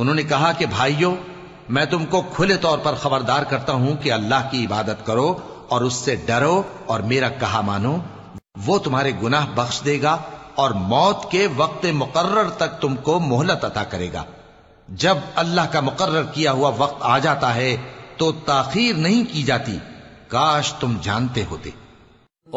उन्होंने कहा कि भाइयों, मैं तुमको खुले तौर पर खबरदार करता हूं कि अल्लाह की इबादत करो और उससे डरो और मेरा कहा मानो। वो तुम्हारे गुनाह बख्श देगा और मौत के वक्त मुकर्रर तक तुमको मोहलत अता करेगा। जब अल्लाह का मुकर्रर किया हुआ वक्त आ जाता है तो ताखीर नहीं की जाती। काश तुम जानते होते।